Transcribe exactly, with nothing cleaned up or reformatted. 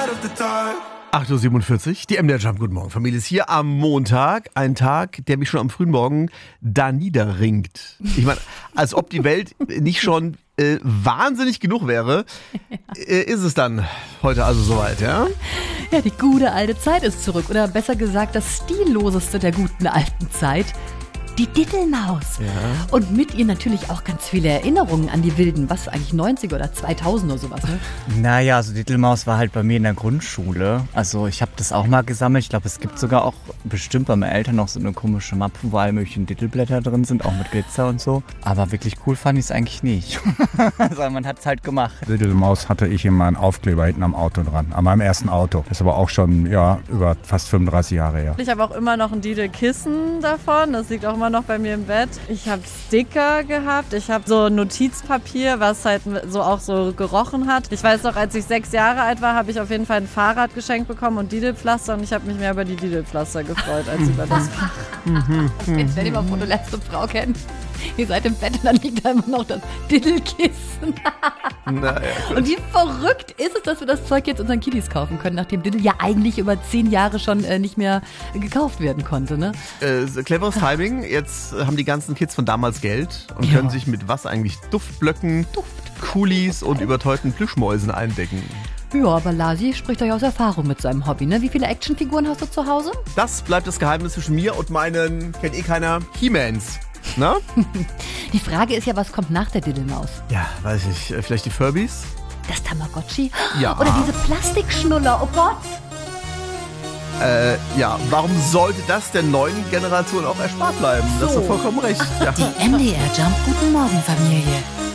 acht Uhr siebenundvierzig, die M D R Jump. Guten Morgen, Familie ist hier am Montag. Ein Tag, der mich schon am frühen Morgen da niederringt. Ich meine, als ob die Welt nicht schon äh, wahnsinnig genug wäre, äh, ist es dann heute also soweit, ja? Ja, die gute alte Zeit ist zurück. Oder besser gesagt, das Stilloseste der guten alten Zeit. Die Diddelmaus. Ja. Und mit ihr natürlich auch ganz viele Erinnerungen an die wilden, was eigentlich neunziger oder zweitausend oder sowas, ne? Naja, also Diddelmaus war halt bei mir in der Grundschule. Also ich habe das auch mal gesammelt. Ich glaube, es gibt sogar auch bestimmt bei meinen Eltern noch so eine komische Mappe, wo alle möglichen Diddleblätter drin sind, auch mit Glitzer und so. Aber wirklich cool fand ich es eigentlich nicht. Also man hat es halt gemacht. Diddelmaus hatte ich immer einen Aufkleber hinten am Auto dran, an meinem ersten Auto. Das ist aber auch schon ja, über fast fünfunddreißig Jahre her. Ich habe auch immer noch ein Diddle-Kissen davon, das liegt auch immer noch bei mir im Bett. Ich habe Sticker gehabt, ich habe so Notizpapier, was halt so auch so gerochen hat. Ich weiß noch, als ich sechs Jahre alt war, habe ich auf jeden Fall ein Fahrrad geschenkt bekommen und Diddlepflaster und ich habe mich mehr über die Diddlepflaster gefreut, als über das Fach. Jetzt stell dir mal vor, du lernst eine Frau kennen. Ihr seid im Bett und dann liegt da immer noch das Diddelkissen. Naja, Und wie verrückt ist es, dass wir das Zeug jetzt unseren Kiddies kaufen können, nachdem Diddle ja eigentlich über zehn Jahre schon äh, nicht mehr gekauft werden konnte, ne? Äh, cleveres Timing. Jetzt haben die ganzen Kids von damals Geld und Ja. können sich mit was eigentlich? Duftblöcken, Kulis und überteuerten Plüschmäusen eindecken. Ja, aber Lasi spricht doch ja aus Erfahrung mit seinem Hobby, ne? Wie viele Actionfiguren hast du zu Hause? Das bleibt das Geheimnis zwischen mir und meinen, kennt eh keiner, He-Mans. Na? Die Frage ist ja, was kommt nach der Diddelmaus? Ja, weiß ich. Äh, Vielleicht die Furbies? Das Tamagotchi? Ja. Oder diese Plastikschnuller, oh Gott! Äh, ja, warum sollte das der neuen Generation auch erspart bleiben? Das ist doch vollkommen recht. Ja. Die M D R Jump Guten Morgen Familie.